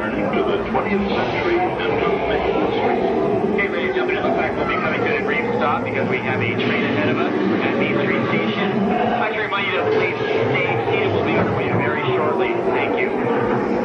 returning to the 20th century into Main Street. Okay, ladies and gentlemen, it looks like we'll be coming to a brief stop because we have a train ahead of us at Main Street Station. I'd like to remind you that